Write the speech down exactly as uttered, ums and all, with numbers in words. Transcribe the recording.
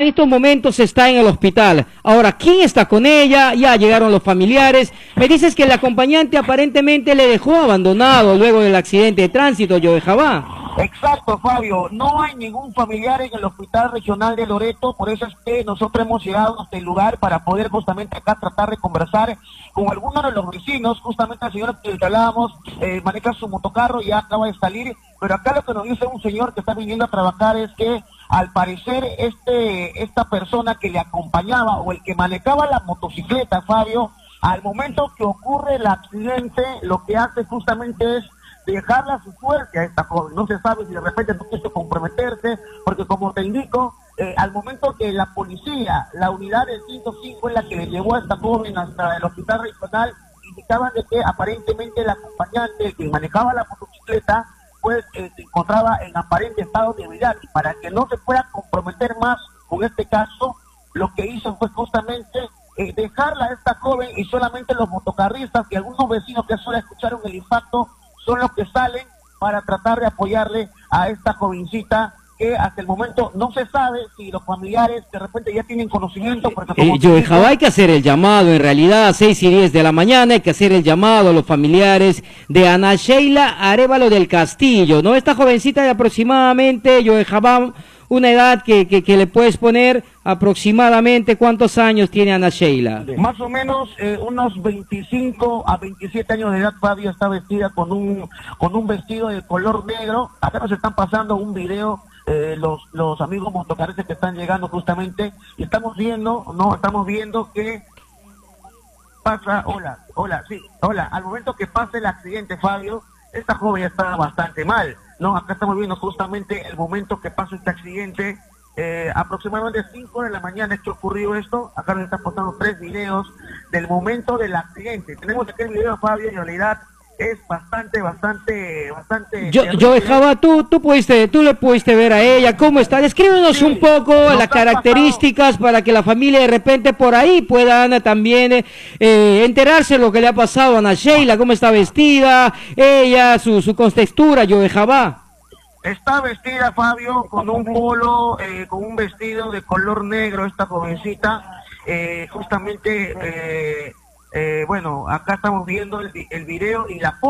en estos momentos está en el hospital. Ahora, ¿quién está con ella? Ya llegaron los familiares. Me dices que el acompañante aparentemente le dejó abandonado luego del accidente de tránsito, Joe Jabá. Exacto, Fabio, no hay ningún familiar en el Hospital Regional de Loreto, por eso es que nosotros hemos llegado hasta el lugar para poder justamente acá tratar de conversar con algunos de los vecinos. Justamente el señor que hablábamos eh, maneja su motocarro, ya acaba de salir, pero acá lo que nos dice un señor que está viniendo a trabajar es que al parecer este esta persona que le acompañaba o el que manejaba la motocicleta, Fabio, al momento que ocurre el accidente, lo que hace justamente es dejarla a su suerte a esta joven. No se sabe si de repente no quiso comprometerse, porque como te indico, eh, al momento que la policía, la unidad del ciento cinco es la que le llevó a esta joven hasta el hospital regional, indicaban de que aparentemente el acompañante, el que manejaba la motocicleta, pues eh, se encontraba en aparente estado de ebriedad, y para que no se pueda comprometer más con este caso, lo que hizo fue justamente eh, dejarla a esta joven, y solamente los motocarristas y algunos vecinos que solo escucharon el impacto son los que salen para tratar de apoyarle a esta jovencita, que hasta el momento no se sabe si los familiares de repente ya tienen conocimiento. Porque como eh, Joe Jabá, hay que hacer el llamado, en realidad, a seis y diez de la mañana, hay que hacer el llamado a los familiares de Ana Sheila Arévalo del Castillo, ¿no? Esta jovencita de aproximadamente, Joe Jabá, una edad que, que, que le puedes poner aproximadamente, ¿cuántos años tiene Ana Sheila? Más o menos eh, unos veinticinco a veintisiete años de edad. Fabio, está vestida con un con un vestido de color negro. Acá nos están pasando un video eh, los los amigos motocarristas que están llegando justamente, y estamos viendo, no, estamos viendo que pasa, hola, hola, sí, hola, al momento que pasa el accidente, Fabio, esta joven ya está bastante mal, ¿no? Acá estamos viendo justamente el momento que pasa este accidente, eh, aproximadamente cinco de la mañana es que ocurrió esto. Acá nos están postando tres videos del momento del accidente. Tenemos aquí el video, Fabio, en realidad es bastante, bastante, bastante... Yo, Joe Jabá, tú, tú pudiste, tú le pudiste ver a ella, ¿cómo está? Descríbenos sí, un poco las características pasado, para que la familia de repente por ahí puedan también eh, enterarse de lo que le ha pasado a Ana Sheila, cómo está vestida, ella, su, su contextura, Joe Jabá. Está vestida, Fabio, con un polo, eh, con un vestido de color negro, esta jovencita, eh, justamente... Eh, Eh, bueno, acá estamos viendo el, el video y la foto.